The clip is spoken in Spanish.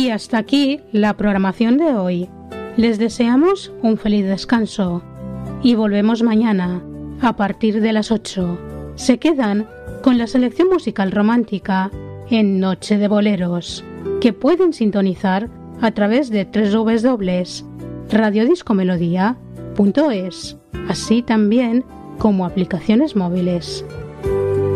Y hasta aquí la programación de hoy. Les deseamos un feliz descanso y volvemos mañana a partir de las 8. Se quedan con la selección musical romántica en Noche de Boleros, que pueden sintonizar a través de www.radiodiscomelodía.es, así también como aplicaciones móviles.